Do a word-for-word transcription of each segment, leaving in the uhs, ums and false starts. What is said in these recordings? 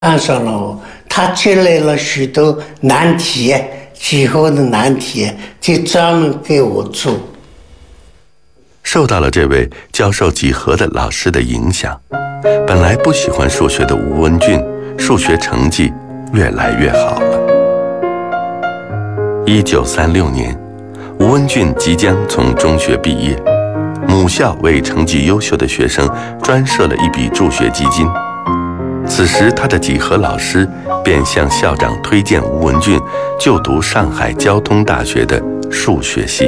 看上了我，他积累了许多难题，几何的难题，就专门给我做。 受到了这位教授几何的老师的影响，本来不喜欢数学的吴文俊，数学成绩越来越好了。一九三六年，吴文俊即将从中学毕业，母校为成绩优秀的学生专设了一笔助学基金。此时，他的几何老师便向校长推荐吴文俊就读上海交通大学的数学系。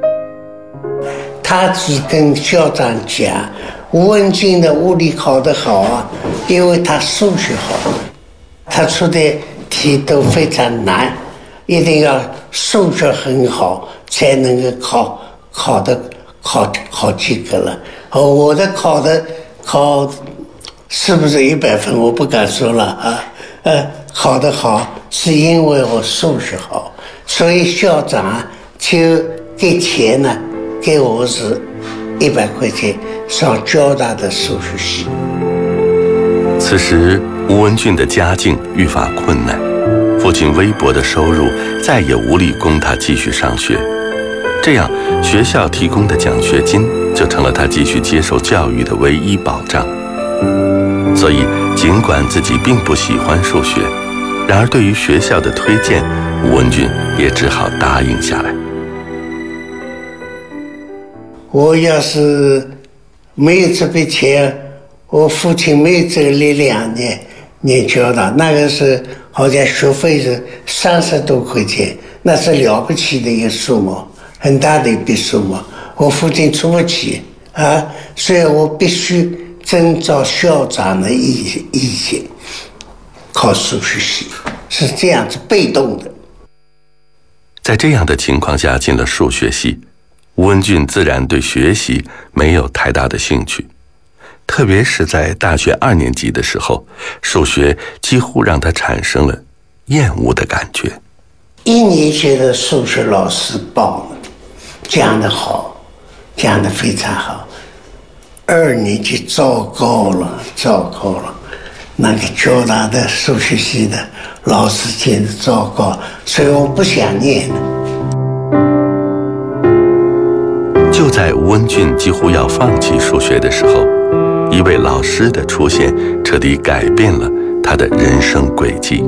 他只跟校长讲，吴文俊的物理考得好啊，因为他数学好，他出的题都非常难，一定要数学很好才能够考考的考考及格了。哦，我的考的考是不是一百分我不敢说了啊，呃，考得好是因为我数学好，所以校长就给钱呢，给我是一百块钱上交大的数学系。 此时吴文俊的家境愈发困难，父亲微薄的收入再也无力供他继续上学，这样学校提供的奖学金就成了他继续接受教育的唯一保障。所以尽管自己并不喜欢数学，然而对于学校的推荐，吴文俊也只好答应下来。 我要是没有这笔钱，我父亲没有这个力量念念交大，那个是好像学费是三十多块钱，那是了不起的一个数目，很大的一笔数目，我父亲出不起啊，所以我必须遵照校长的意意见考数学系，是这样子被动的。 在这样的情况下进了数学系，吴文俊自然对学习没有太大的兴趣，特别是在大学二年级的时候，数学几乎让他产生了厌恶的感觉。 一年级的数学老师棒了，讲得好，讲得非常好。二年级糟糕了，糟糕了，那个交大的数学系的老师简直糟糕，所以我不想念了。 就在吴文俊几乎要放弃数学的时候，一位老师的出现彻底改变了他的人生轨迹。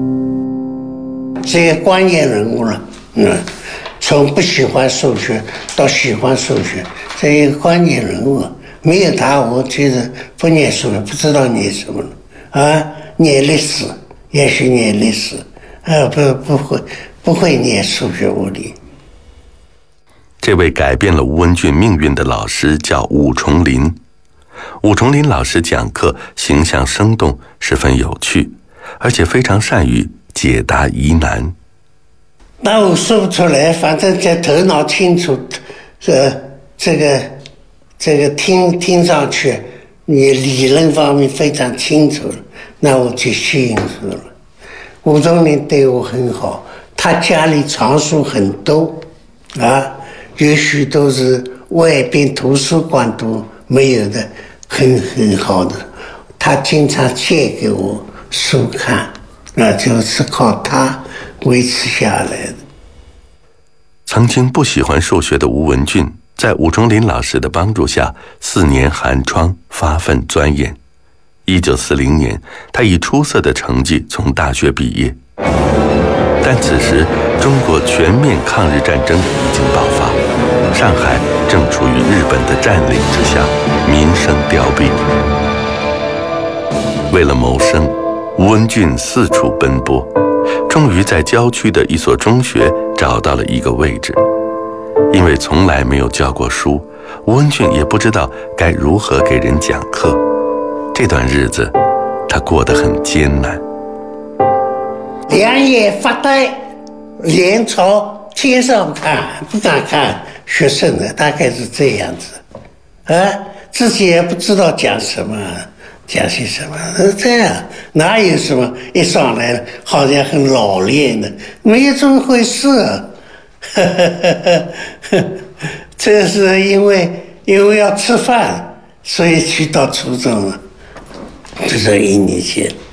这个关键人物了，嗯，从不喜欢数学到喜欢数学，这一个关键人物，没有他，我觉得不念书了，不知道念什么了啊，念历史，也许念历史，啊，不不会不会念数学物理。 这位改变了吴文俊命运的老师叫武重林。武重林老师讲课形象生动，十分有趣，而且非常善于解答疑难。 那我说不出来，反正在头脑清楚，呃，这个这个听听上去，你理论方面非常清楚了，那我就幸福了。武重林对我很好，他家里藏书很多啊。有许多是外边图书馆都没有的，很很好的，他经常借给我书看，那就是靠他维持下来的。 曾经不喜欢数学的吴文俊，在武重林老师的帮助下，四年寒窗发奋钻研。一九四零年，他以出色的成绩从大学毕业。但此时，中国全面抗日战争已经爆发，上海正处于日本的占领之下，民生凋敝。为了谋生，吴文俊四处奔波，终于在郊区的一所中学找到了一个位置。因为从来没有教过书，吴文俊也不知道该如何给人讲课。这段日子，他过得很艰难。 两眼发呆，脸朝天上看，不敢看学生的，大概是这样子，啊，自己也不知道讲什么，讲些什么，这样哪有什么一上来好像很老练的，没有这么回事。这是因为因为要吃饭，所以去到初中了，这是一年级。